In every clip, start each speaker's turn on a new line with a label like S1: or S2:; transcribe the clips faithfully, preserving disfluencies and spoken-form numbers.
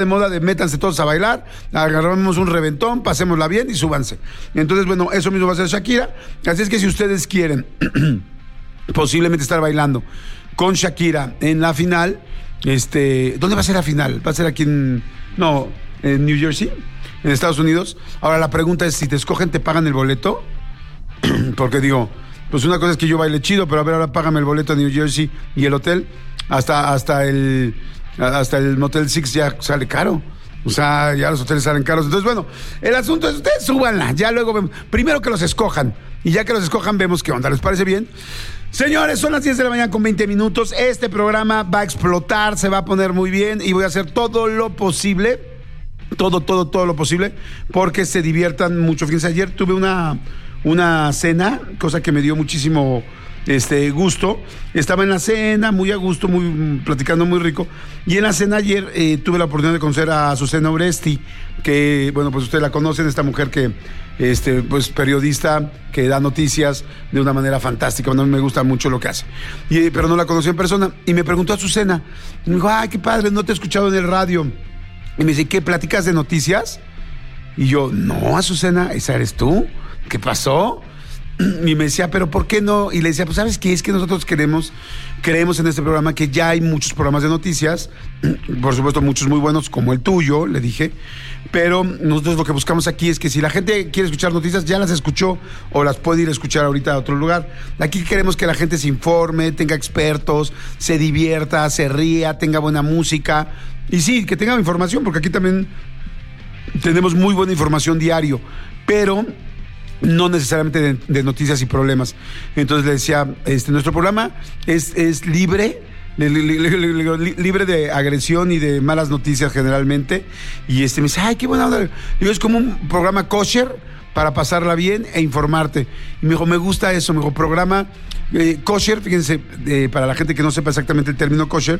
S1: de moda de métanse todos a bailar, agarramos un reventón, pasémosla bien y súbanse. Entonces, bueno, eso mismo va a hacer Shakira. Así es que si ustedes quieren posiblemente estar bailando con Shakira en la final, este, ¿dónde va a ser la final? ¿Va a ser aquí en, no, en New Jersey, en Estados Unidos? Ahora la pregunta es, si te escogen, ¿te pagan el boleto? Porque digo, pues una cosa es que yo baile chido, pero a ver, ahora págame el boleto a New Jersey y el hotel, hasta, hasta el... Hasta el Motel Six ya sale caro. O sea, ya los hoteles salen caros. Entonces, bueno, el asunto es, ustedes súbanla. Ya luego vemos. Primero que los escojan. Y ya que los escojan, vemos qué onda. ¿Les parece bien? Señores, son las diez de la mañana con veinte minutos. Este programa va a explotar, se va a poner muy bien. Y voy a hacer todo lo posible. Todo, todo, todo lo posible. Porque se diviertan mucho. Fíjense, ayer tuve una, una cena, cosa que me dio muchísimo... Este gusto, estaba en la cena, muy a gusto, muy platicando muy rico, y en la cena ayer eh, tuve la oportunidad de conocer a Azucena Oresti, que, bueno, pues ustedes la conocen, esta mujer que, este, pues periodista, que da noticias de una manera fantástica. Bueno, a mí me gusta mucho lo que hace, y, pero no la conocí en persona, y me preguntó a Azucena, y me dijo, ay, qué padre, no te he escuchado en el radio, y me dice, ¿qué, platicas de noticias? Y yo, no, Azucena, esa eres tú, ¿qué pasó? Y me decía, ¿pero por qué no? Y le decía, pues, ¿sabes qué? Es que nosotros queremos, creemos en este programa que ya hay muchos programas de noticias, por supuesto muchos muy buenos, como el tuyo, le dije, pero nosotros lo que buscamos aquí es que si la gente quiere escuchar noticias, ya las escuchó o las puede ir a escuchar ahorita a otro lugar. Aquí queremos que la gente se informe, tenga expertos, se divierta, se ría, tenga buena música, y sí, que tenga información, porque aquí también tenemos muy buena información diario, pero... no necesariamente de, de noticias y problemas. Entonces le decía, este, nuestro programa es, es libre, li, li, li, li, li, libre de agresión y de malas noticias generalmente. Y este me dice, ay, qué buena onda. Digo, es como un programa kosher para pasarla bien e informarte. Y me dijo, me gusta eso, me dijo, programa eh, kosher, fíjense, eh, para la gente que no sepa exactamente el término kosher.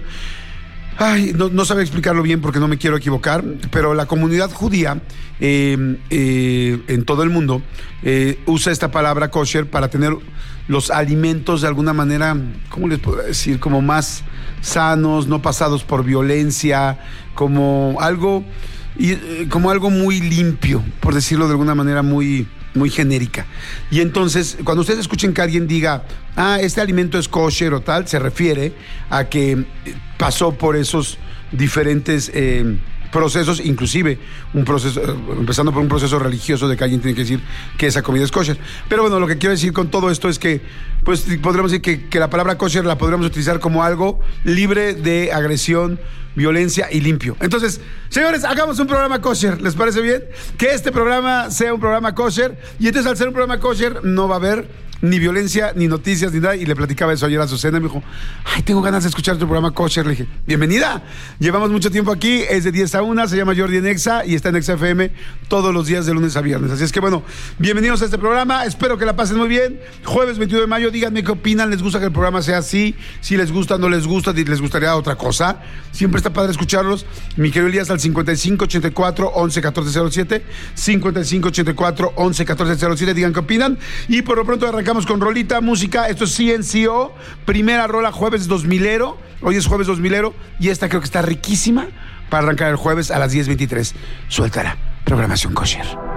S1: Ay, no, no sabe explicarlo bien porque no me quiero equivocar, pero la comunidad judía eh, eh, en todo el mundo eh, usa esta palabra kosher para tener los alimentos de alguna manera, ¿cómo les puedo decir? Como más sanos, no pasados por violencia, como algo, y, eh, como algo muy limpio, por decirlo de alguna manera muy... muy genérica. Y entonces, cuando ustedes escuchen que alguien diga, ah, este alimento es kosher o tal, se refiere a que pasó por esos diferentes eh, procesos, inclusive un proceso, empezando por un proceso religioso de que alguien tiene que decir que esa comida es kosher. Pero bueno, lo que quiero decir con todo esto es que, pues, podríamos decir que, que la palabra kosher la podríamos utilizar como algo libre de agresión, violencia y limpio. Entonces, señores, hagamos un programa kosher. ¿Les parece bien? Que este programa sea un programa kosher. Y entonces, al ser un programa kosher, no va a haber ni violencia, ni noticias, ni nada. Y le platicaba eso ayer a Azucena. Me dijo, ay, tengo ganas de escuchar tu programa kosher. Le dije, bienvenida. Llevamos mucho tiempo aquí. Es de diez a una. Se llama Jordi en Exa y está en Exa F M todos los días de lunes a viernes. Así es que, bueno, bienvenidos a este programa. Espero que la pasen muy bien. Jueves veintiuno de mayo. Díganme qué opinan. ¿Les gusta que el programa sea así? Si les gusta, no les gusta. Si les gustaría otra cosa. Siempre está padre escucharlos. Mi querido Elías al cincuenta y cinco ochenta y cuatro once catorce cero siete, cincuenta y cinco ochenta y cuatro once catorce cero siete. Digan qué opinan. Y por lo pronto arrancamos con rolita, música. Esto es C N C O, primera rola jueves dos milero. Hoy es jueves dos milero y esta creo que está riquísima para arrancar el jueves a las diez veintitrés. Suéltala, programación kosher.